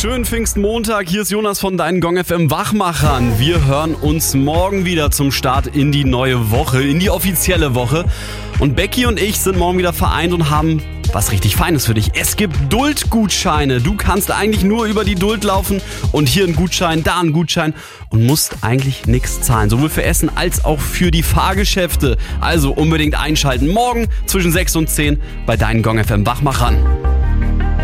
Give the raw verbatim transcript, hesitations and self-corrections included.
Schönen Pfingstmontag, hier ist Jonas von deinen Gong F M Wachmachern. Wir hören uns morgen wieder zum Start in die neue Woche, in die offizielle Woche. Und Becky und ich sind morgen wieder vereint und haben was richtig Feines für dich. Es gibt Duldgutscheine. Du kannst eigentlich nur über die Duld laufen und hier ein Gutschein, da ein Gutschein und musst eigentlich nichts zahlen. Sowohl für Essen als auch für die Fahrgeschäfte. Also unbedingt einschalten. Morgen zwischen sechs und zehn bei deinen Gong F M Wachmachern.